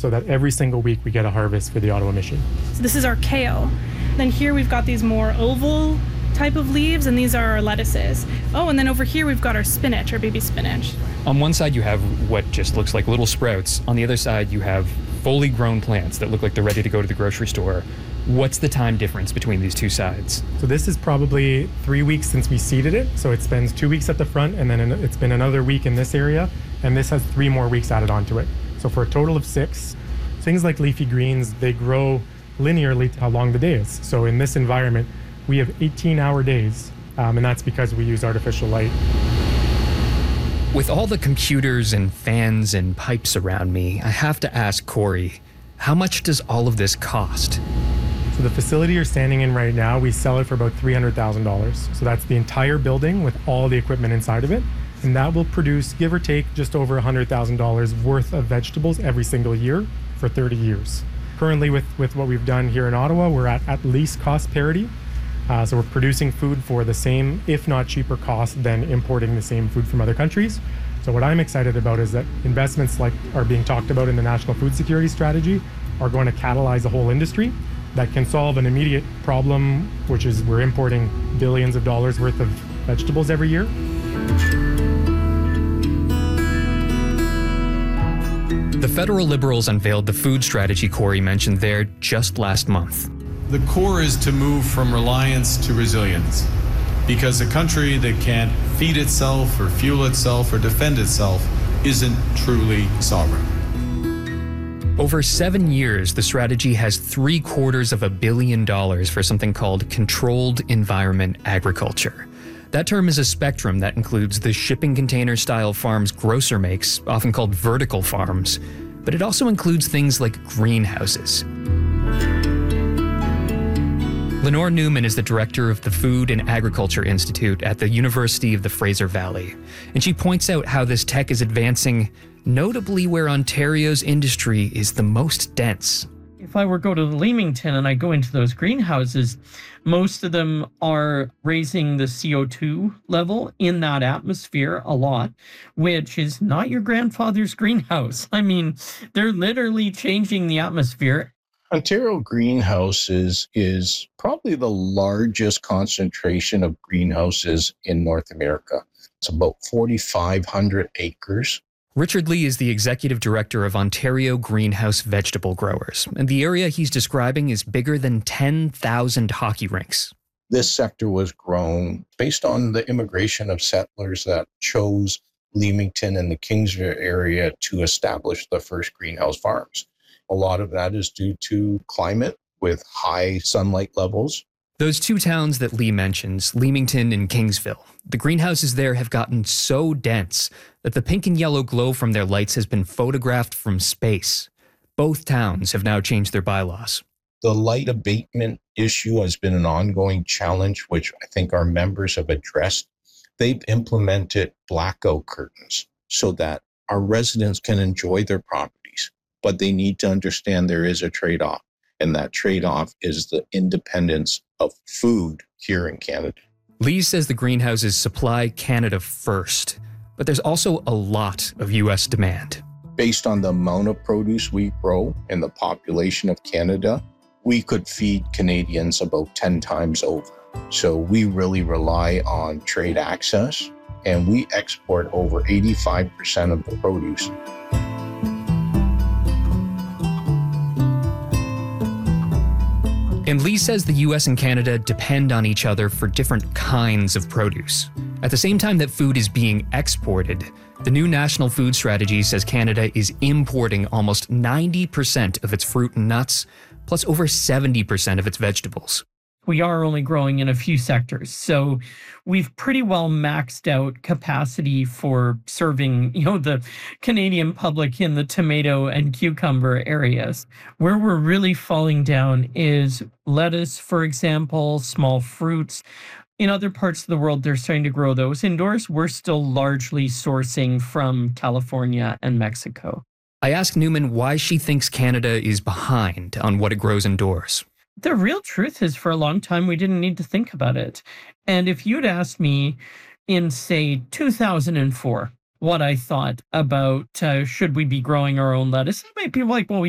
so that every single week we get a harvest for the Ottawa mission. So this is our kale. Then here we've got these more oval type of leaves, and these are our lettuces. Oh, and then over here we've got our spinach, our baby spinach. On one side you have what just looks like little sprouts. On the other side you have fully grown plants that look like they're ready to go to the grocery store. What's the time difference between these two sides? So this is probably 3 weeks since we seeded it. So it spends 2 weeks at the front, and then it's been another week in this area, and this has 3 more weeks added onto it. So for a total of 6. Things like leafy greens, they grow linearly to how long the day is. So in this environment, we have 18-hour days, and that's because we use artificial light. With all the computers and fans and pipes around me, I have to ask Corey, how much does all of this cost? So the facility you're standing in right now, we sell it for about $300,000. So that's the entire building with all the equipment inside of it. And that will produce, give or take, just over $100,000 worth of vegetables every single year for 30 years. Currently, with what we've done here in Ottawa, we're at least cost parity. So we're producing food for the same, if not cheaper cost than importing the same food from other countries. So what I'm excited about is that investments like are being talked about in the National Food Security Strategy are going to catalyze a whole industry that can solve an immediate problem, which is we're importing billions of dollars worth of vegetables every year. The federal Liberals unveiled the food strategy Corey mentioned there just last month. The core is to move from reliance to resilience, because a country that can't feed itself or fuel itself or defend itself isn't truly sovereign. Over 7 years, the strategy has $750 million for something called controlled environment agriculture. That term is a spectrum that includes the shipping container style farms grocer makes, often called vertical farms, but it also includes things like greenhouses. Lenore Newman is the director of the Food and Agriculture Institute at the University of the Fraser Valley, and she points out how this tech is advancing, notably where Ontario's industry is the most dense. If I were to go to Leamington and I go into those greenhouses, most of them are raising the CO2 level in that atmosphere a lot, which is not your grandfather's greenhouse. I mean, they're literally changing the atmosphere. Ontario Greenhouses is probably the largest concentration of greenhouses in North America. It's about 4,500 acres. Richard Lee is the executive director of Ontario Greenhouse Vegetable Growers, and the area he's describing is bigger than 10,000 hockey rinks. This sector was grown based on the immigration of settlers that chose Leamington and the Kingsville area to establish the first greenhouse farms. A lot of that is due to climate with high sunlight levels. Those two towns that Lee mentions, Leamington and Kingsville, the greenhouses there have gotten so dense that the pink and yellow glow from their lights has been photographed from space. Both towns have now changed their bylaws. The light abatement issue has been an ongoing challenge, which I think our members have addressed. They've implemented blackout curtains so that our residents can enjoy their properties, but they need to understand there is a trade-off, and that trade-off is the independence of food here in Canada. Lee says the greenhouses supply Canada first, but there's also a lot of U.S. demand. Based on the amount of produce we grow and the population of Canada, we could feed Canadians about 10 times over. So we really rely on trade access, and we export over 85% of the produce. And Lee says the US and Canada depend on each other for different kinds of produce. At the same time that food is being exported, the new National Food Strategy says Canada is importing almost 90% of its fruit and nuts, plus over 70% of its vegetables. We are only growing in a few sectors, so we've pretty well maxed out capacity for serving, the Canadian public in the tomato and cucumber areas. Where we're really falling down is lettuce, for example, small fruits. In other parts of the world, they're starting to grow those indoors. We're still largely sourcing from California and Mexico. I asked Newman why she thinks Canada is behind on what it grows indoors. The real truth is, for a long time, we didn't need to think about it. And if you'd asked me in, say, 2004, what I thought about should we be growing our own lettuce, I might be like, well, we